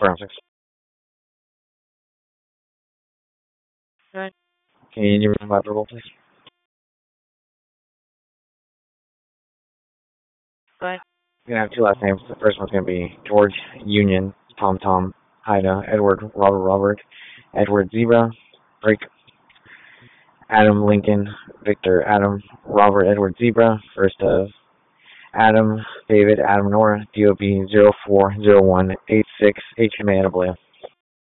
Forensics. Good. Can you give me my verbal, please? Good. We're gonna have two last names. The first one's gonna be George Union, Tom Tom, Ida, Edward, Robert, Edward Zebra, Break, Adam Lincoln, Victor Adam, Robert Edward Zebra, first of Adam, David, Adam Nora, DOB 040186, HMA Attaboy.